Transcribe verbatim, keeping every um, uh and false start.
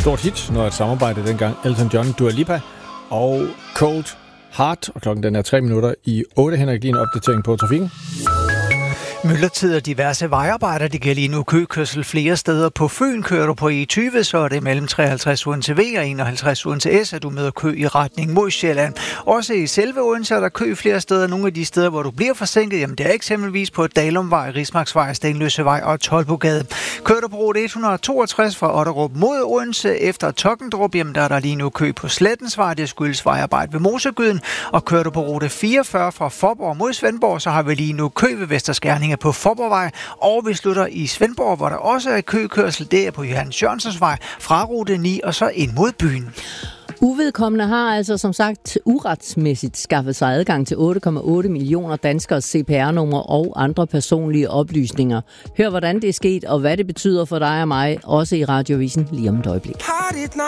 stort hit, når et samarbejde dengang Elton John, Dua Lipa og Cold Heart. Og klokken den er tre minutter i otte. Henrik, din opdatering på trafikken. Myldretid og diverse vejarbejder, det giver lige nu køkørsel flere steder på Fyn. Kører du på E tyve, så er det mellem treoghalvtreds uden til V og enoghalvtreds uden til S, at du møder kø i retning mod Sjælland. Også i selve Odense er der kø flere steder. Nogle af de steder, hvor du bliver forsinket, jamen det er eksempelvis på Dalumvej, Rismarksvej, Stenløsevej og Tolbogade. Kører du på rute et hundrede og toogtres fra Otterup mod Odense efter Tokkendrup, jamen der er der lige nu kø på Slettensvej, det skyldes vejarbejde ved Mosegyden. Og kører du på rute fireogfyrre fra Faaborg mod Svendborg, så har vi lige nu kø ved Vesterskærninge på Faaborgvej, og vi slutter i Svendborg, hvor der også er køkørsel. Det er på Johannes Jørgensens vej fra rute ni og så ind mod byen. Uvedkommende har altså som sagt uretsmæssigt skaffet sig adgang til otte komma otte millioner danskers C P R-numre og andre personlige oplysninger. Hør, hvordan det er sket, og hvad det betyder for dig og mig, også i Radiovisen lige om et øjeblik.